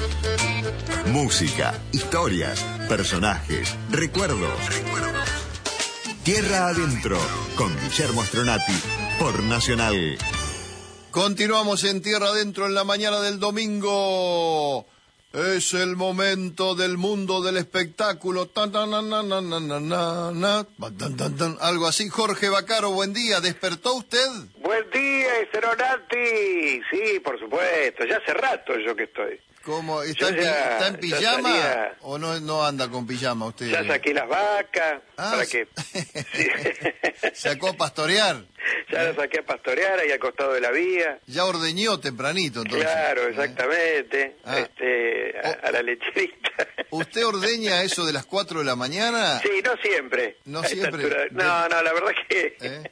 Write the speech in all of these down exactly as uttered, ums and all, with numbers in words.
Música, historias, personajes, recuerdos. Tierra Adentro, con Guillermo Stronati, por Nacional. Continuamos en Tierra Adentro en la mañana del domingo. Es el momento del mundo del espectáculo. Tan, tan, tan, tan, tan, tan, tan, tan, tan, tan. Algo así. Jorge Vaccaro, buen día. ¿Despertó usted? Buen día, Stronati. Sí, por supuesto. Ya hace rato yo que estoy. ¿Cómo? ¿Está, en, ya, ¿está en pijama salía, o no, no anda con pijama usted? Ya saqué las vacas. Ah, para que sí. ¿Sacó a pastorear? Ya las saqué a pastorear ahí al costado de la vía. Ya ordeñó tempranito, entonces. Claro, exactamente. Ah. Este, a, a la lecherita. ¿Usted ordeña eso de las cuatro de la mañana? Sí, no siempre. No siempre. De... No, no, la verdad que... ¿Eh?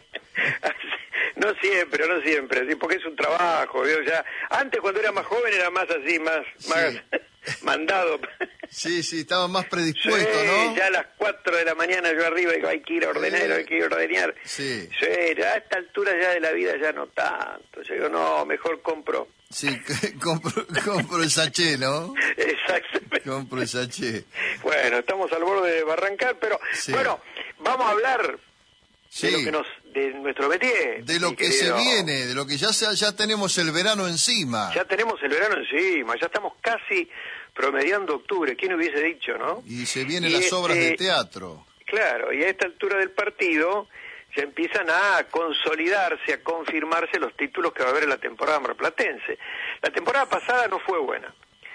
No siempre, no siempre, sí, porque es un trabajo, ¿vio? Ya, antes cuando era más joven era más así, más, Sí. más mandado. Sí, sí, estaba más predispuesto, Sí, ¿no? ya a las cuatro de la mañana yo arriba digo, hay que ir a ordenar, Eh. hay que ir a ordenar. Sí. Sí, ya a esta altura ya de la vida ya no tanto. Yo digo, no, mejor compro. Sí, compro, compro el sachet, ¿no? Exactamente. Compro el sachet. Bueno, estamos al borde de barrancar, pero Sí. bueno, vamos a hablar Sí. de lo que nos, de nuestro métier. De lo mi que querido. se viene, de lo que ya se, ya tenemos el verano encima. Ya tenemos el verano encima, ya estamos casi promediando octubre, ¿quién hubiese dicho, no? Y se vienen Y las este, obras de teatro. Claro, y a esta altura del partido ya empiezan a consolidarse, a confirmarse los títulos que va a haber en la temporada marplatense. La temporada pasada no fue buena.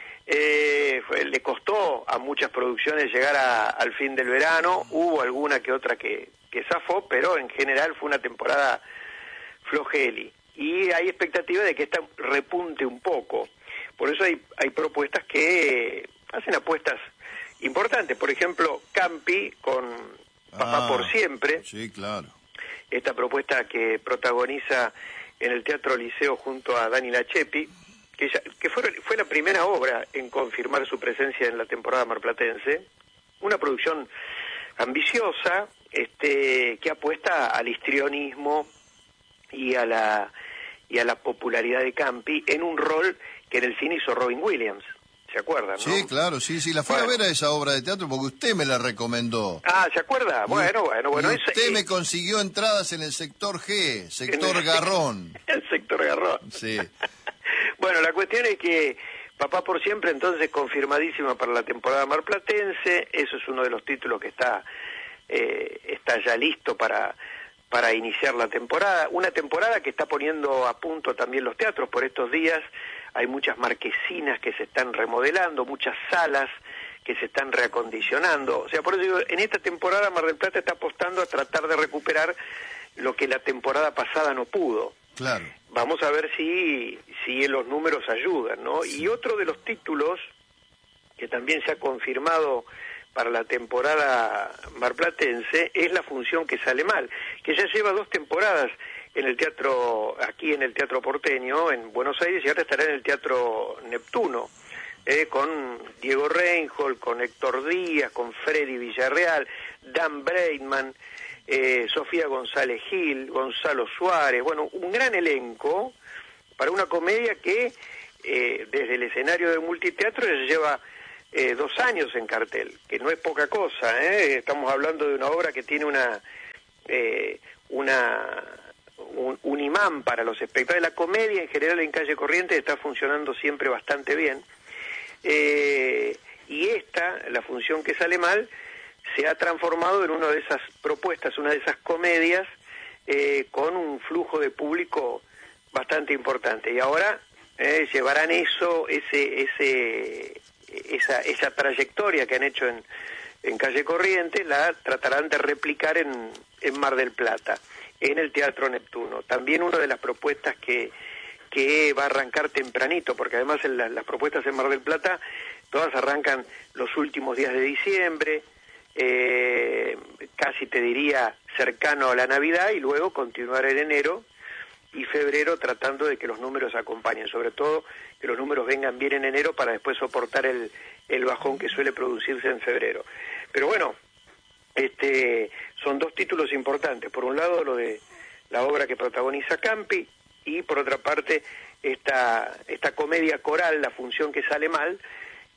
Eh, fue, le costó a muchas producciones llegar a, al fin del verano, hubo alguna que otra que, que zafó, pero en general fue una temporada flojeli. Y hay expectativa de que esta repunte un poco. Por eso hay, hay propuestas que hacen apuestas importantes. Por ejemplo, Campi con Papá Ah, por Siempre. Sí, claro. Esta propuesta que protagoniza en el Teatro Liceo junto a Dani Lachepi, que, ya, que fue, fue la primera obra en confirmar su presencia en la temporada marplatense. Una producción ambiciosa, este, que apuesta al histrionismo y a la y a la popularidad de Campi en un rol que en el cine hizo Robin Williams, ¿se acuerdan? ¿no? Sí, claro, sí, sí, la fui Bueno. a ver a esa obra de teatro porque usted me la recomendó. Ah, ¿se acuerda? Y- Bueno, bueno, bueno. y es- usted eh, me consiguió entradas en el sector G, sector en el- Garrón. El sector Garrón. Sí. Bueno, la cuestión es que Papá por Siempre entonces confirmadísima para la temporada marplatense, eso es uno de los títulos que está eh, está ya listo para para iniciar la temporada, una temporada que está poniendo a punto también los teatros por estos días. Hay muchas marquesinas que se están remodelando, muchas salas que se están reacondicionando, o sea, por eso digo, en esta temporada Mar del Plata está apostando a tratar de recuperar lo que la temporada pasada no pudo. Claro. Vamos a ver si, si los números ayudan, ¿no? Sí. Y otro de los títulos que también se ha confirmado para la temporada marplatense es La Función que Sale Mal, que ya lleva dos temporadas en el teatro, aquí en el Teatro Porteño, en Buenos Aires, y ahora estará en el Teatro Neptuno, eh, con Diego Reinhold, con Héctor Díaz, con Freddy Villarreal, Dan Breitman, eh, Sofía González Gil, Gonzalo Suárez, bueno, un gran elenco para una comedia que eh, desde el escenario del multiteatro ya lleva eh, dos años en cartel, que no es poca cosa, ¿eh? Estamos hablando de una obra que tiene una eh, una un, un imán para los espectadores. La comedia en general en Calle Corrientes está funcionando siempre bastante bien, eh, y esta, La Función que Sale Mal, se ha transformado en una de esas propuestas, una de esas comedias eh, con un flujo de público bastante importante. Y ahora eh, llevarán eso, ese, ese, esa, esa trayectoria que han hecho en, en Calle Corrientes, la tratarán de replicar en, en Mar del Plata, en el Teatro Neptuno. También una de las propuestas que, que va a arrancar tempranito, porque además en la, las propuestas en Mar del Plata todas arrancan los últimos días de diciembre, eh, casi te diría cercano a la Navidad, y luego continuar en enero y febrero tratando de que los números acompañen, sobre todo que los números vengan bien en enero para después soportar el, el bajón que suele producirse en febrero. Pero bueno, este son dos títulos importantes, por un lado lo de la obra que protagoniza Campi, y por otra parte esta, esta comedia coral, La Función que Sale Mal,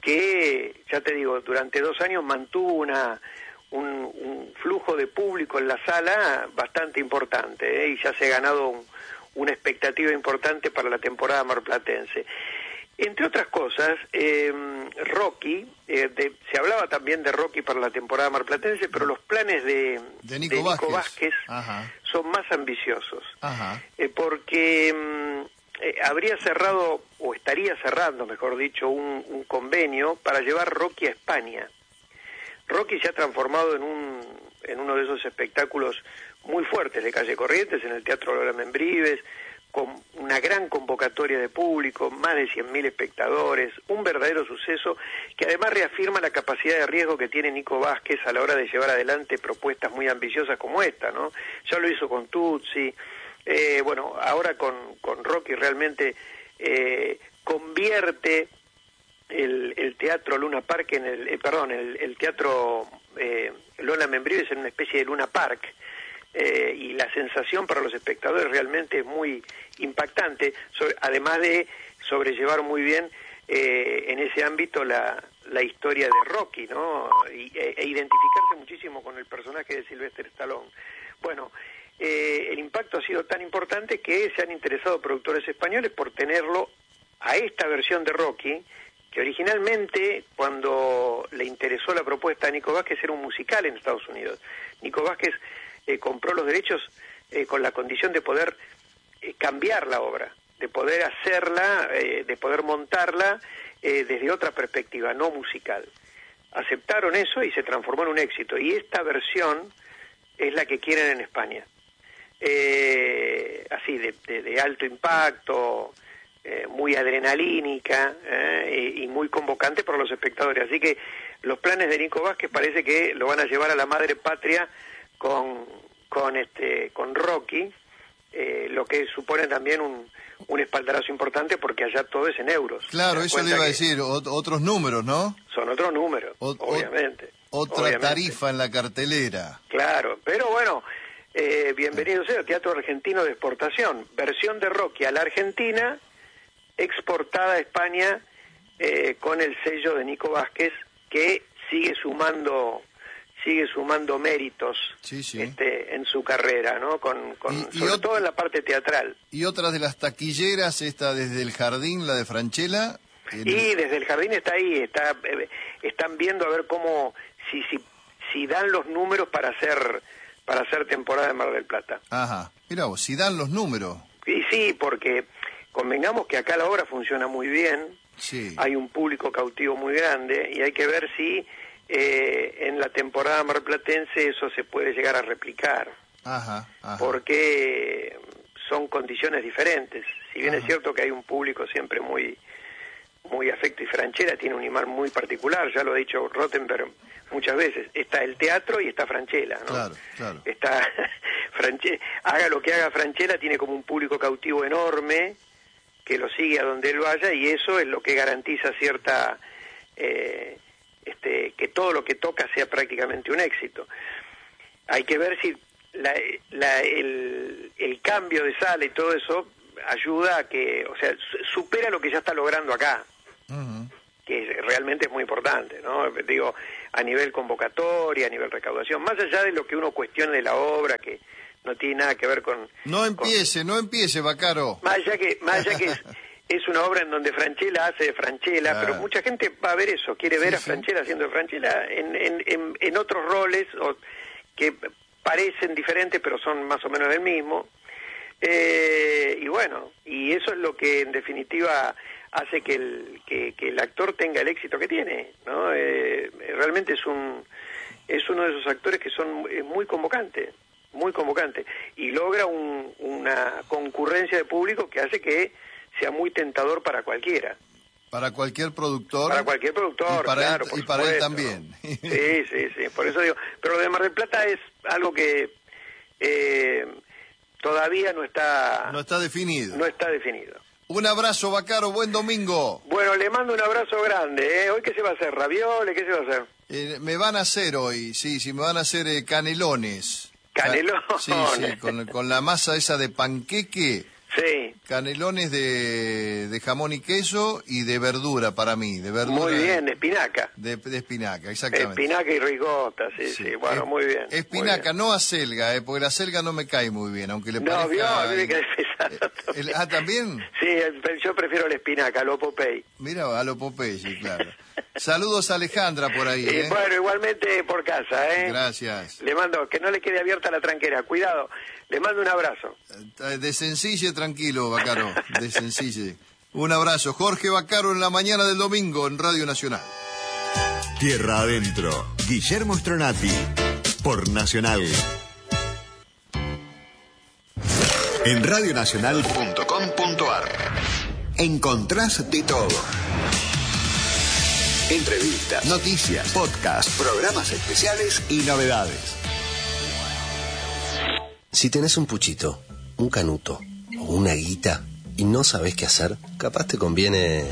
que, ya te digo, durante dos años mantuvo una un, un flujo de público en la sala bastante importante, ¿eh? Y ya se ha ganado un, una expectativa importante para la temporada marplatense. Entre otras cosas, eh, Rocky, eh, de, se hablaba también de Rocky para la temporada marplatense, pero los planes de, de Nico, de Nico Vázquez, Vázquez son más ambiciosos, Ajá. Eh, porque mm, eh, habría cerrado, o estaría cerrando, mejor dicho, un, un convenio para llevar Rocky a España. Rocky se ha transformado en, un, en uno de esos espectáculos muy fuertes de Calle Corrientes, en el Teatro Lola Membrives, con una gran convocatoria de público, más de cien mil espectadores, un verdadero suceso que además reafirma la capacidad de riesgo que tiene Nico Vázquez a la hora de llevar adelante propuestas muy ambiciosas como esta, ¿no? Ya lo hizo con Tutsi, eh, bueno, ahora con, con Rocky realmente eh, convierte el, el Teatro Luna Park en el, eh, perdón, el, el Teatro eh, Lola Membrives en una especie de Luna Park. Eh, y la sensación para los espectadores realmente es muy impactante, sobre, además de sobrellevar muy bien eh, en ese ámbito la, la historia de Rocky, ¿no? Y, e, e identificarse muchísimo con el personaje de Sylvester Stallone. Bueno, eh, el impacto ha sido tan importante que se han interesado productores españoles por tenerlo a esta versión de Rocky, que originalmente, cuando le interesó la propuesta a Nico Vázquez, era un musical en Estados Unidos. Nico Vázquez Eh, compró los derechos eh, con la condición de poder eh, cambiar la obra, de poder hacerla, eh, de poder montarla eh, desde otra perspectiva, no musical. Aceptaron eso y se transformó en un éxito. Y esta versión es la que quieren en España. Eh, así, de, de, de alto impacto, eh, muy adrenalínica eh, y, y muy convocante para los espectadores. Así que los planes de Nico Vázquez parece que lo van a llevar a la madre patria con con este con Rocky, eh, lo que supone también un, un espaldarazo importante porque allá todo es en euros. Claro, eso le iba a decir, ot otros números, ¿no? Son otros números, o obviamente. Otra obviamente. tarifa en la cartelera. Claro, pero bueno, eh, bienvenido sea Teatro Argentino de Exportación, versión de Rocky a la Argentina, exportada a España eh, con el sello de Nico Vázquez, que sigue sumando sigue sumando méritos sí, sí. Este, en su carrera, ¿no? Con, con y, y sobre todo en la parte teatral. Y otras de las taquilleras, esta desde el Jardín, la de Franchella. El... Y desde el Jardín está ahí, está eh, están viendo a ver cómo si si si dan los números para hacer para hacer temporada de Mar del Plata. Ajá. Mirá vos, si dan los números. Y sí, porque convengamos que acá la obra funciona muy bien. Sí. Hay un público cautivo muy grande y hay que ver si Eh, en la temporada marplatense eso se puede llegar a replicar. Ajá, ajá. Porque son condiciones diferentes. Si bien ajá. es cierto que hay un público siempre muy muy afecto y Franchella tiene un imán muy particular, ya lo ha dicho Rottenberg muchas veces, está el teatro y está Franchella, ¿no? Claro, claro. Está Franchella, haga lo que haga Franchella, tiene como un público cautivo enorme que lo sigue a donde él vaya y eso es lo que garantiza cierta eh, Este, que todo lo que toca sea prácticamente un éxito. Hay que ver si la, la, el, el cambio de sala y todo eso ayuda a que, o sea, supera lo que ya está logrando acá, uh-huh. que realmente es muy importante, ¿no? Digo, a nivel convocatoria, a nivel recaudación, más allá de lo que uno cuestione de la obra, que no tiene nada que ver con... No empiece, con, no empiece, Baccaro. Más allá que, más allá que es, es una obra en donde Franchella hace de Franchella, claro. Pero mucha gente va a ver eso, quiere ver sí, a Franchella sí. haciendo de Franchella en, en, en, en otros roles o, que parecen diferentes pero son más o menos el mismo. Eh, y bueno, y eso es lo que en definitiva hace que el, que, que el actor tenga el éxito que tiene, ¿no? Eh, realmente es un es uno de esos actores que son es muy convocante, muy convocante, y logra un, una concurrencia de público que hace que sea muy tentador para cualquiera. Para cualquier productor. Para cualquier productor, y para claro, él, por y para supuesto, él también. ¿no? Sí, sí, sí, por eso digo. Pero lo de Mar del Plata es algo que eh, todavía no está... No está definido. No está definido. Un abrazo, Baccaro, buen domingo. Bueno, le mando un abrazo grande, ¿eh? ¿Hoy qué se va a hacer? ¿Ravioles? ¿Qué se va a hacer? Eh, me van a hacer hoy, sí, sí, me van a hacer eh, canelones. ¿Canelones? Sí, sí, con, con la masa esa de panqueque. Sí. canelones de, de jamón y queso y de verdura para mí, de verdura. Muy bien, de espinaca. De, de espinaca, exactamente. Espinaca y ricota, sí, sí, sí. Bueno, es, muy bien. Espinaca, muy bien. No acelga, eh, porque la acelga no me cae muy bien, aunque le no, parezca... vio, a mí me cae pesado. El, el, ah, ¿también? Sí, el, yo prefiero la espinaca, lo Popeye. Mira, a lo Popeye, claro. Saludos a Alejandra por ahí, ¿eh? Y bueno, igualmente por casa, ¿eh? Gracias. Le mando, que no le quede abierta la tranquera, cuidado, le mando un abrazo. De sencille, tranquilo, Bacaro, de sencille. Un abrazo. Jorge Bacaro en la mañana del domingo en Radio Nacional. Tierra Adentro, Guillermo Stronati, por Nacional. En radionacional punto com punto ar encontrás de todo. Entrevistas, noticias, podcasts, programas especiales y novedades. Si tenés un puchito, un canuto o una guita y no sabés qué hacer, capaz te conviene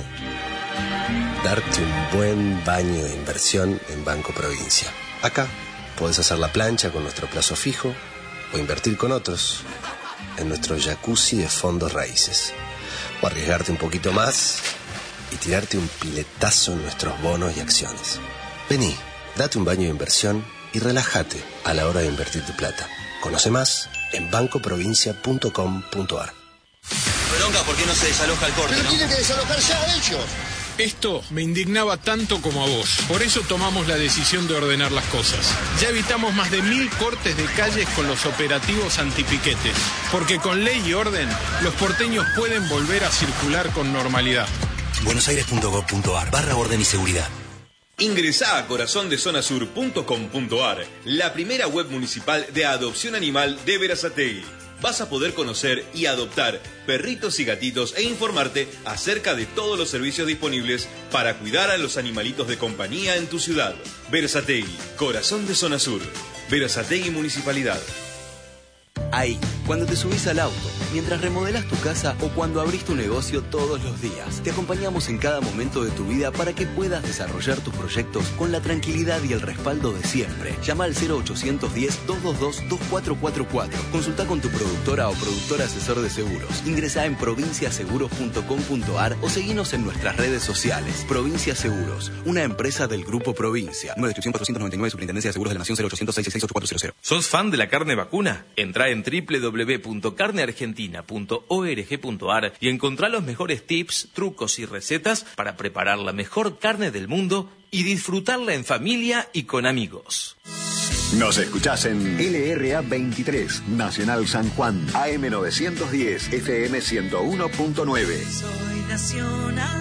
darte un buen baño de inversión en Banco Provincia. Acá podés hacer la plancha con nuestro plazo fijo o invertir con otros en nuestro jacuzzi de fondos raíces. O arriesgarte un poquito más y tirarte un piletazo en nuestros bonos y acciones. Vení, date un baño de inversión y relájate a la hora de invertir tu plata. Conoce más en banco provincia punto com punto ar. Bronca, ¿por qué no se desaloja el corte? Pero ¿no? tiene que desalojar ya ellos. Esto me indignaba tanto como a vos. Por eso tomamos la decisión de ordenar las cosas. Ya evitamos más de mil cortes de calles con los operativos antipiquetes. Porque con ley y orden, los porteños pueden volver a circular con normalidad. buenosaires punto gov punto ar barra orden y seguridad. Ingresá a corazón de zona sur punto com punto ar, la primera web municipal de adopción animal de Berazategui. Vas a poder conocer y adoptar perritos y gatitos e informarte acerca de todos los servicios disponibles para cuidar a los animalitos de compañía en tu ciudad. Berazategui, corazón de zona sur. Berazategui Municipalidad. Ahí, cuando te subís al auto, mientras remodelás tu casa o cuando abrís tu negocio todos los días. Te acompañamos en cada momento de tu vida para que puedas desarrollar tus proyectos con la tranquilidad y el respaldo de siempre. Llama al cero ochocientos diez, doscientos veintidós, veinticuatro cuarenta y cuatro. Consulta con tu productora o productor asesor de seguros. Ingresá en provincia seguros punto com punto ar o seguinos en nuestras redes sociales. Provincia Seguros, una empresa del Grupo Provincia. Número de inscripción cuatrocientos noventa y nueve, Superintendencia de Seguros de la Nación, cero ochocientos, seiscientos sesenta y seis, ochenta y cuatro cero cero. ¿Sos fan de la carne vacuna? Entrá en doble u doble u doble u punto carne argentina punto org punto ar y encontrá los mejores tips, trucos y recetas para preparar la mejor carne del mundo y disfrutarla en familia y con amigos. Nos escuchás en L R A veintitrés, Nacional San Juan, A M novecientos diez, F M ciento uno punto nueve. Soy Nacional.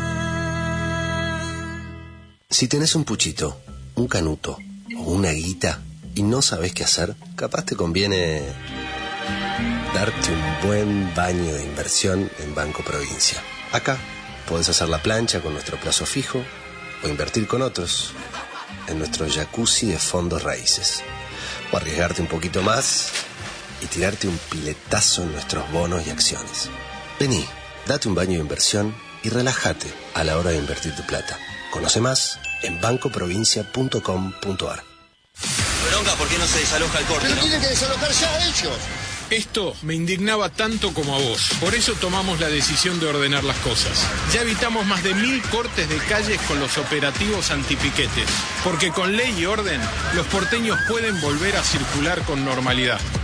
Si tenés un puchito, un canuto o una guita y no sabés qué hacer, capaz te conviene darte un buen baño de inversión en Banco Provincia. Acá podés hacer la plancha con nuestro plazo fijo o invertir con otros en nuestro jacuzzi de fondos raíces. O arriesgarte un poquito más y tirarte un piletazo en nuestros bonos y acciones. Vení, date un baño de inversión y relájate a la hora de invertir tu plata. Conoce más en banco provincia punto com punto ar. Bronca, ¿por qué no se desaloja el corte? Pero ¿no? tiene que desalojar ya ellos. Esto me indignaba tanto como a vos. Por eso tomamos la decisión de ordenar las cosas. Ya evitamos más de mil cortes de calles con los operativos antipiquetes. Porque con ley y orden, los porteños pueden volver a circular con normalidad.